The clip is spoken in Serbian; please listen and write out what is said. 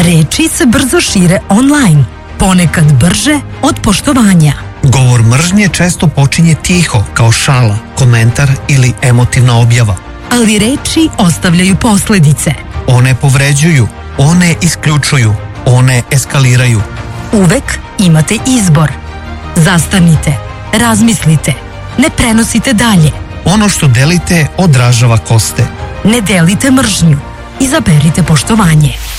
Reči se brzo šire online, ponekad brže od poštovanja. Govor mržnje često počinje tiho, kao šala, komentar ili emotivna objava. Ali reči ostavljaju posledice. One povređuju, one isključuju, one eskaliraju. Uvek imate izbor. Zastanite, razmislite, ne prenosite dalje. Ono što delite odražava ko ste. Ne delite mržnju, izaberite poštovanje.